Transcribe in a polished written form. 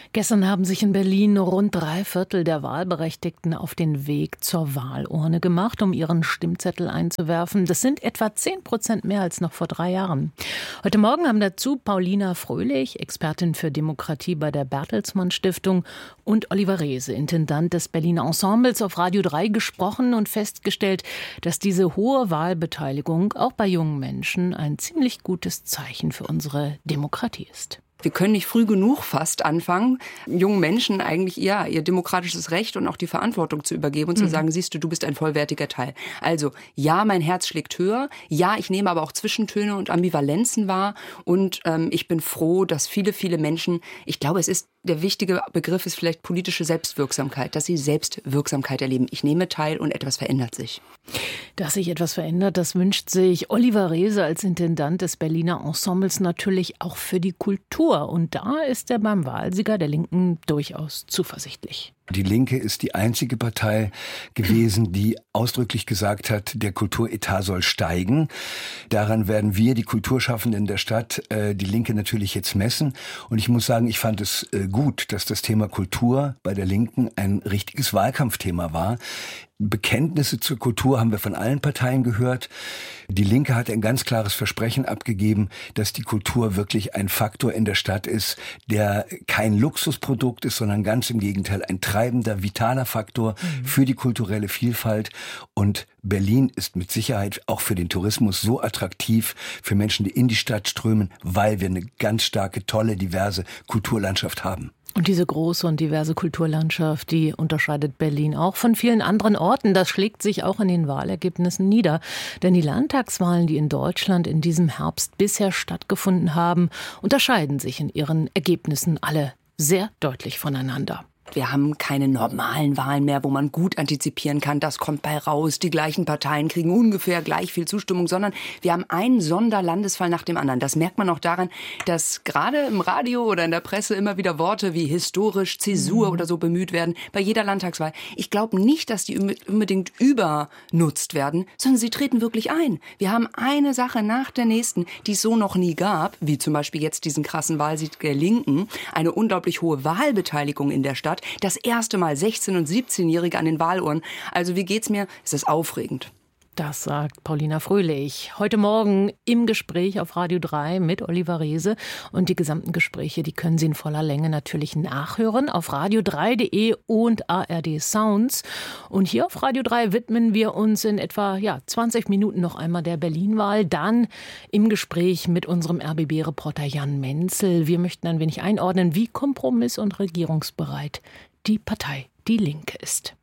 Gestern haben sich in Berlin rund 3/4 der Wahlberechtigten auf den Weg zur Wahlurne gemacht, um ihren Stimmzettel einzuwerfen. Das sind etwa 10% mehr als noch vor 3 Jahren. Heute Morgen haben dazu Paulina Fröhlich, Expertin für Demokratie bei der Bertelsmann Stiftung, und Oliver Reese, Intendant des Berliner Ensembles, auf Radio 3 gesprochen und festgestellt, dass diese hohe Wahlbeteiligung auch bei jungen Menschen ein ziemlich gutes Zeichen für unsere Demokratie ist. Wir können nicht früh genug fast anfangen, jungen Menschen eigentlich ihr demokratisches Recht und auch die Verantwortung zu übergeben und zu sagen, siehst du, du bist ein vollwertiger Teil. Also ja, mein Herz schlägt höher, ja, ich nehme aber auch Zwischentöne und Ambivalenzen wahr und ich bin froh, dass viele Menschen, ich glaube, der wichtige Begriff ist vielleicht politische Selbstwirksamkeit, dass sie Selbstwirksamkeit erleben. Ich nehme teil und etwas verändert sich. Dass sich etwas verändert, das wünscht sich Oliver Reese als Intendant des Berliner Ensembles natürlich auch für die Kultur. Und da ist er beim Wahlsieger der Linken durchaus zuversichtlich. Die Linke ist die einzige Partei gewesen, die ausdrücklich gesagt hat, der Kulturetat soll steigen. Daran werden wir, die Kulturschaffenden der Stadt, die Linke natürlich jetzt messen. Und ich muss sagen, ich fand es gut, dass das Thema Kultur bei der Linken ein richtiges Wahlkampfthema war. Bekenntnisse zur Kultur haben wir von allen Parteien gehört. Die Linke hat ein ganz klares Versprechen abgegeben, dass die Kultur wirklich ein Faktor in der Stadt ist, der kein Luxusprodukt ist, sondern ganz im Gegenteil ein treibender, vitaler Faktor für die kulturelle Vielfalt. Und Berlin ist mit Sicherheit auch für den Tourismus so attraktiv für Menschen, die in die Stadt strömen, weil wir eine ganz starke, tolle, diverse Kulturlandschaft haben. Und diese große und diverse Kulturlandschaft, die unterscheidet Berlin auch von vielen anderen Orten. Das schlägt sich auch in den Wahlergebnissen nieder. Denn die Landtagswahlen, die in Deutschland in diesem Herbst bisher stattgefunden haben, unterscheiden sich in ihren Ergebnissen alle sehr deutlich voneinander. Wir haben keine normalen Wahlen mehr, wo man gut antizipieren kann, das kommt bei raus, die gleichen Parteien kriegen ungefähr gleich viel Zustimmung, sondern wir haben einen Sonderlandesfall nach dem anderen. Das merkt man auch daran, dass gerade im Radio oder in der Presse immer wieder Worte wie historisch, Zäsur oder so bemüht werden bei jeder Landtagswahl. Ich glaube nicht, dass die unbedingt übernutzt werden, sondern sie treten wirklich ein. Wir haben eine Sache nach der nächsten, die es so noch nie gab, wie zum Beispiel jetzt diesen krassen Wahlsieg der Linken, eine unglaublich hohe Wahlbeteiligung in der Stadt. Das erste Mal 16- und 17-Jährige an den Wahlurnen. Also wie geht's mir? Es ist aufregend. Das sagt Paulina Fröhlich. Heute Morgen im Gespräch auf Radio 3 mit Oliver Reese. Und die gesamten Gespräche, die können Sie in voller Länge natürlich nachhören auf radio3.de und ARD Sounds. Und hier auf Radio 3 widmen wir uns in etwa 20 Minuten noch einmal der Berlin-Wahl. Dann im Gespräch mit unserem RBB-Reporter Jan Menzel. Wir möchten ein wenig einordnen, wie kompromiss- und regierungsbereit die Partei Die Linke ist.